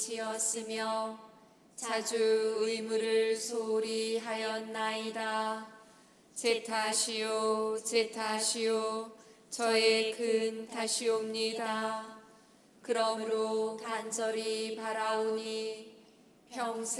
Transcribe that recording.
지었으며 자주 의무를 소홀히 하였나이다. 제 탓이요 제 탓이요 저의 큰 탓이옵니다. 그러므로 간절히 바라오니 평생